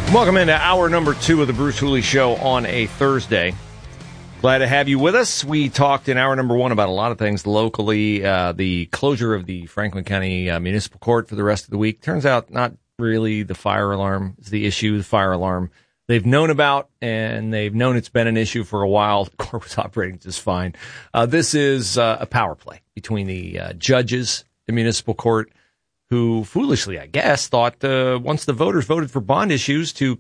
Welcome into hour number 2 of the Bruce Hooley Show on a Thursday. Glad to have you with us. We talked in hour number 1 about a lot of things locally. The closure of the Franklin County Municipal Court for the rest of the week. Turns out not really the fire alarm is the issue. The fire alarm they've known about, and they've known it's been an issue for a while. The court was operating just fine. This is a power play between the judges, the municipal court, who foolishly, I guess, thought once the voters voted for bond issues to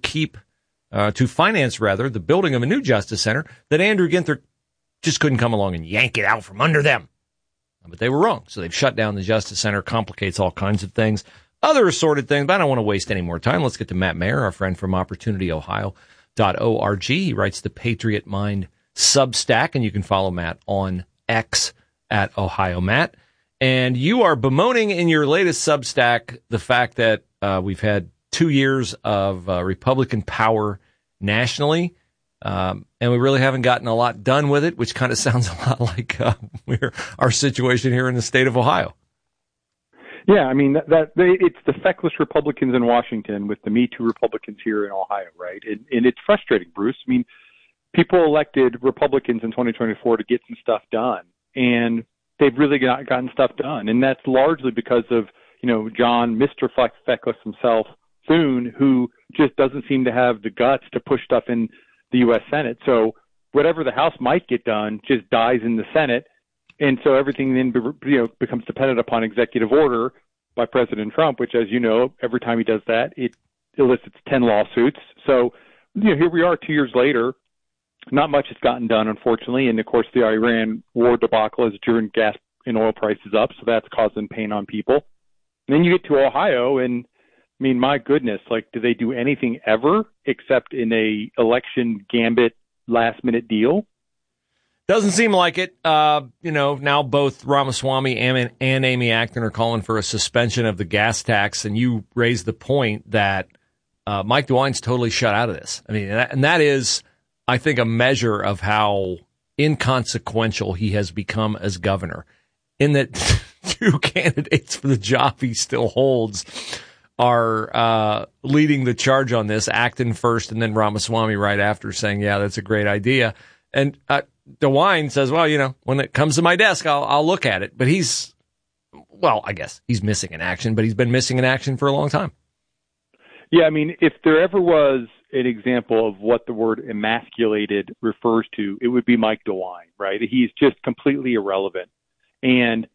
finance the building of a new Justice Center, that Andrew Ginther just couldn't come along and yank it out from under them. But they were wrong. So they've shut down the Justice Center, complicates all kinds of things, other assorted things. But I don't want to waste any more time. Let's get to Matt Mayer, our friend from OpportunityOhio.org. He writes the Patriot Mind Substack, and you can follow Matt on X at OhioMatt. And you are bemoaning in your latest Substack the fact that we've had 2 years of Republican power nationally, and we really haven't gotten a lot done with it, which kind of sounds a lot like our situation here in the state of Ohio. Yeah, I mean, it's the feckless Republicans in Washington with the Me Too Republicans here in Ohio, right? And it's frustrating, Bruce. I mean, people elected Republicans in 2024 to get some stuff done, and they've really gotten stuff done. And that's largely because of, John, Mr. Feckless himself, Thune, who just doesn't seem to have the guts to push stuff in the U.S. Senate. So whatever the House might get done just dies in the Senate. And so everything then becomes dependent upon executive order by President Trump, which, as you know, every time he does that, it elicits 10 lawsuits. So, here we are 2 years later. Not much has gotten done, unfortunately. And, of course, the Iran war debacle has driven gas and oil prices up, so that's causing pain on people. And then you get to Ohio, and, I mean, my goodness, do they do anything ever except in a election gambit last-minute deal? Doesn't seem like it. Now both Ramaswamy and Amy Acton are calling for a suspension of the gas tax, and you raised the point that Mike DeWine's totally shut out of this. I mean, and that is, I think, a measure of how inconsequential he has become as governor, in that 2 candidates for the job he still holds are leading the charge on this, Acton first and then Ramaswamy right after, saying, yeah, that's a great idea. And DeWine says, well, when it comes to my desk, I'll look at it. But I guess he's missing in action, but he's been missing in action for a long time. Yeah, I mean, if there ever was an example of what the word emasculated refers to, it would be Mike DeWine, right? He's just completely irrelevant. And,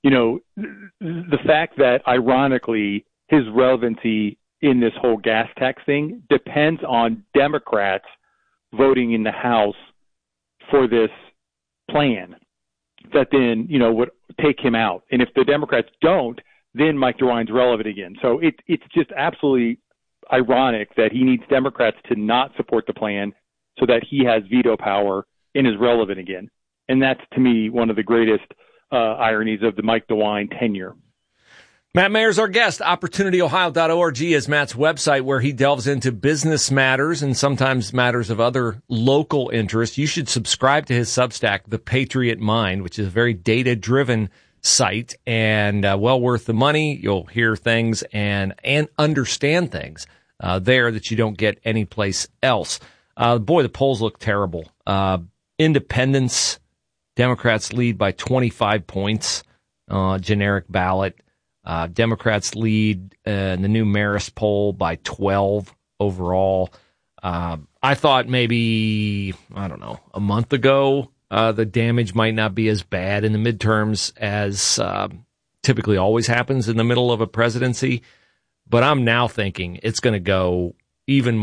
the fact that, ironically, his relevancy in this whole gas tax thing depends on Democrats voting in the House for this plan that then, would take him out. And if the Democrats don't, then Mike DeWine's relevant again. So it's just absolutely ironic that he needs Democrats to not support the plan so that he has veto power and is relevant again. And that's, to me, one of the greatest ironies of the Mike DeWine tenure. Matt Mayer's our guest. OpportunityOhio.org is Matt's website, where he delves into business matters and sometimes matters of other local interest. You should subscribe to his Substack, The Patriot Mind, which is a very data-driven site and well worth the money. You'll hear things and understand things there that you don't get anyplace else. The polls look terrible. Independents, Democrats lead by 25 points, generic ballot. Democrats lead in the new Marist poll by 12 overall. I thought maybe, a month ago, the damage might not be as bad in the midterms as typically always happens in the middle of a presidency. But I'm now thinking it's going to go even